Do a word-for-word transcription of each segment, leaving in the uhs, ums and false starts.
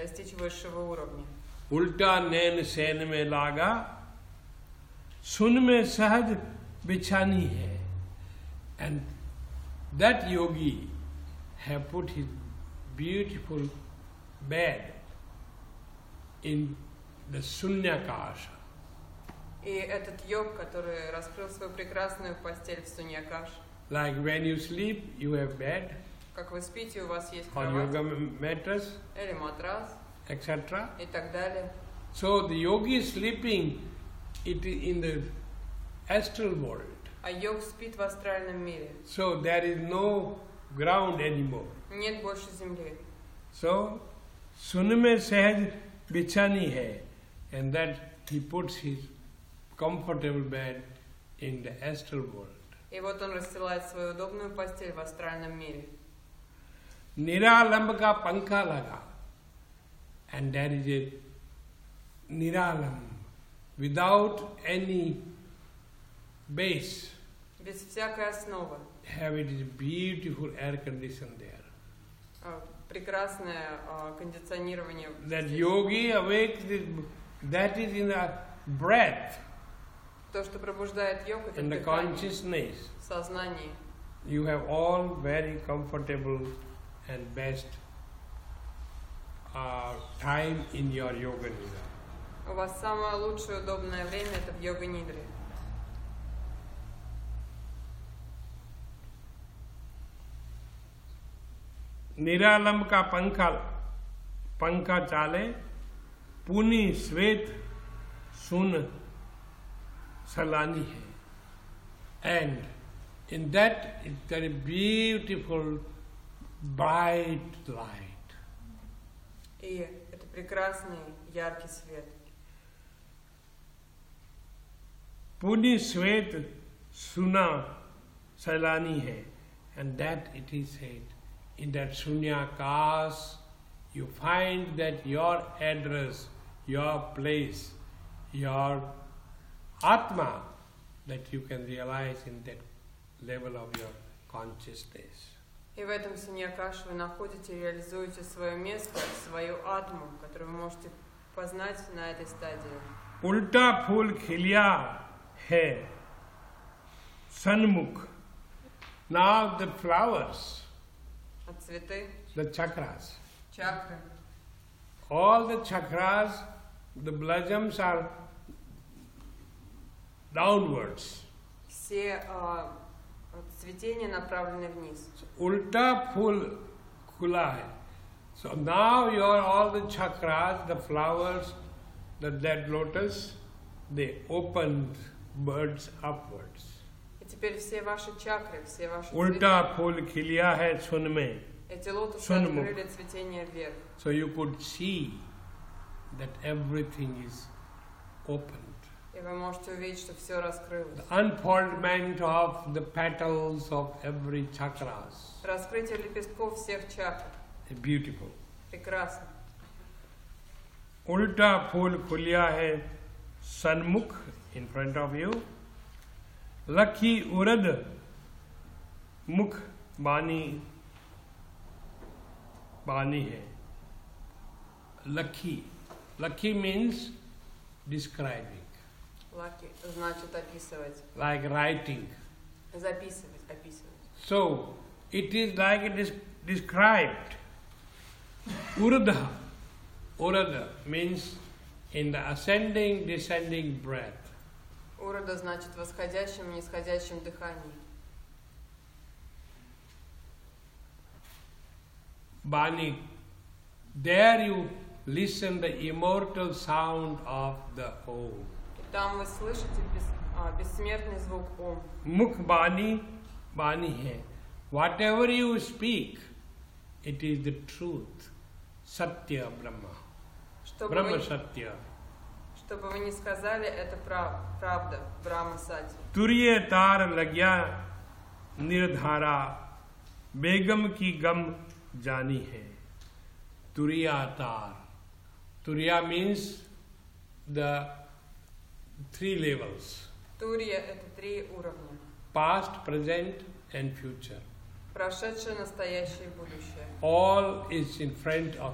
достичь высшего уровня. उल्टा नैन सैन में लागा, सुन में सहज बिछानी है. And that yogi have put his beautiful bed in the Sunyakasha. И этот йог, который раскрыл свою прекрасную постель в Суньякаш. Like when you sleep, you have bed. Как вы спите, у вас есть or кровать. yoga mattress, или матрас. et cetera. И так далее. So the yogi is sleeping it in the astral world. А йог спит в астральном мире. So there is no ground anymore. Нет больше земли. So sun mein sahaj bichani hai, and that he puts his comfortable bed in the astral world. И вот он расстилает свою удобную постель в астральном мире. Niralam ka pankha laga, and there is a niralam without any base. Без всякой основы. Have it is beautiful air condition there. Прекрасное кондиционирование. That yogi awakes, that is in the breath. То, что пробуждает йог, это in the consciousness. Сознание. You have all very comfortable and best uh, time in your yoga nidra. У вас самое лучшее удобное время это в йога нидре. निरालंब का पंखा पंखा चाले, पुनी श्वेत सुन सलानी है. And in that is very beautiful bright light. И это прекрасный яркий свет. पुनी श्वेत सुना सलानी है. And that it is said, in that Sunyakash, you find that your address, your place, your Atma, that you can realize in that level of your consciousness. И в этом Суньякаш вы находите и реализуете свое место, свою атму, которую вы можете познать на этой стадии. Ulta phul khilya hai sanmukh. Now the flowers, Цветы, the chakras, чакры. all the chakras, the blossoms are downwards. Все uh, цветения направлены вниз. Ulta phul khula hai. So now your all the chakras, the flowers, the dead lotus, they opened birds upwards. И теперь все ваши чакры, все ваши Ulta phul khilya hai sun mein. эти лотосы Sunmukh. открыли цветение вверх. So you could see that everything is opened. И вы можете увидеть, что все раскрылось. The unfoldment of the petals of every chakras. Раскрытие лепестков всех чакр. Beautiful. Прекрасно. Ulta phul khulya hai sanmukh in front of you. Lakhi urad mukh bani bani hai. Lakhi. Lakhi means describing. Лаки значит описывать. Like writing. Записывать, описывать. So, it is like it is described. Urdha. Urdha means in the ascending, descending breath. Урада значит в восходящем и нисходящем дыхании. Bani. There you listen the immortal sound of the Om. Там вы слышите бес, а, бессмертный звук Ом. Mukh bani, bani hai. Whatever you speak, it is the truth. Satya Brahma. Что бы Brahma вы, Satya. что бы вы ни сказали, это прав, правда, Брахма Сати. Turiye tar lagya nirdhara, begam ki gam jani hai. Turiya tar. Turiya means the three levels. Турия — это три уровня. Past, present and future. Прошедшее, настоящее и будущее. All is in front of you.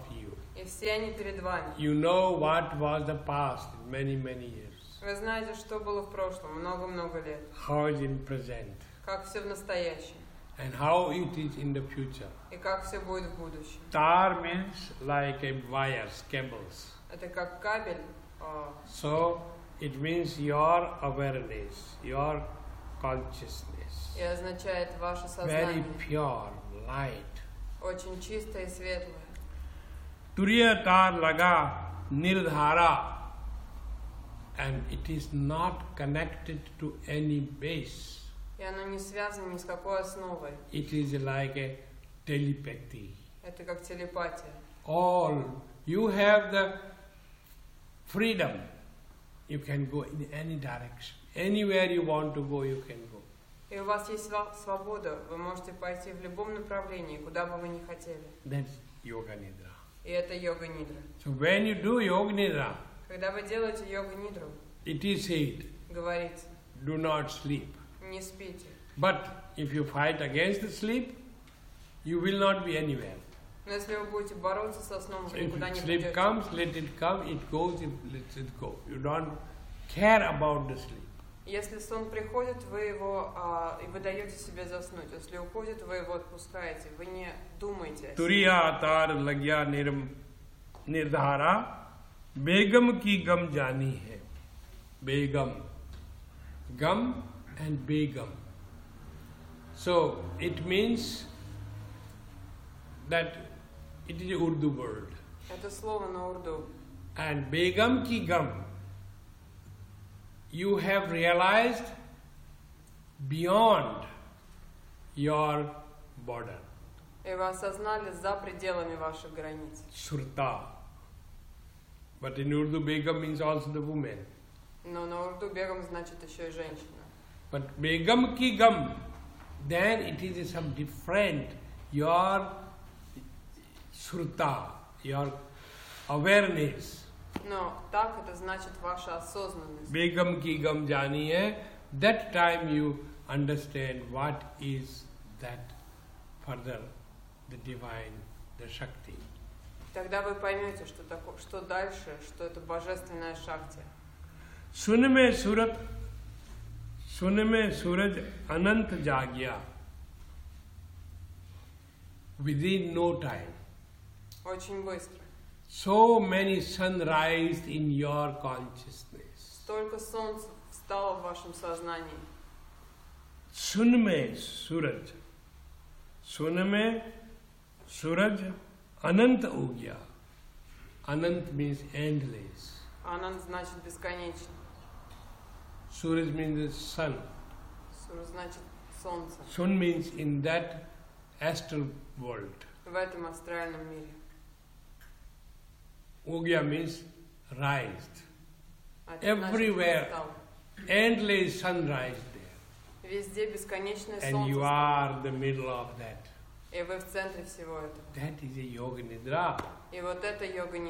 И все они перед вами. You know what was the past many, many years. Вы знаете, что было в прошлом много-много лет. How is in present. Как все в настоящем. And how it is in the future. И как все будет в будущем. Tar means like a wires, cables. Это как кабель. а, So it means your awareness, your consciousness. И означает ваше Very сознание. pure, light. Очень чистое и светлое. Turiya tar laga nirdhara. And it is not connected to any base. И оно не связано ни с какой основой. It is like a telepathy. Это как телепатия. All you have the freedom. You can go in any direction. Anywhere you want to go, you can go. И у вас есть сва- свобода. Вы можете пойти в любом направлении, куда бы вы ни хотели. That's yoga nidra. И это йога-нидра. So when you do yoga nidra, Когда вы делаете йога-нидру, it is said, говорится, do not sleep. не спите. But if you fight against the sleep, you will not be anywhere. Но если вы будете бороться со сном, So вы if никуда не sleep придете. comes, let it come. It goes, it, let it go. You don't care about the sleep. Если сон приходит, вы его а, и вы даете себе заснуть. Если уходит, вы его отпускаете. Вы не думаете о себе. Turiya tar lagya nirm nirdhara begam ki gam jani hai. Begam. Gam and begam. So it means that it is a Urdu word. Это слово на урду. And begam ki gam. You have realized beyond your border. И вы осознали за пределами ваших границ. Surta. But in Urdu, Begum means also the woman. Но на урду бегом значит еще и женщина. But Begum ki gam, then it is some different. Your surta, your awareness. Но так это значит ваша осознанность. Begum ki gam jani hai. That time you understand what is that further, the divine, the Shakti. Тогда вы поймете, что, тако, что дальше, что это божественная шакти. सुन में सूरत सुन में सूरज अनंत जाग्या within no time. Очень быстро. So many sunrise in your consciousness. Столько солнца встало в вашем сознании. सुन में सूरज सुन में सूरज अनंत हो गया. Anant means endless. Ананд значит бесконечно. Suraj means the sun. Сура значит солнце. Sun means in that astral world. В этом астральном мире. Ugya means rised. А это значит, Everywhere. встал. Endless sunrise there. Везде бесконечное And солнце. you встало. are the middle of that. И вы в центре всего этого. That is a yoga nidra. И вот это йога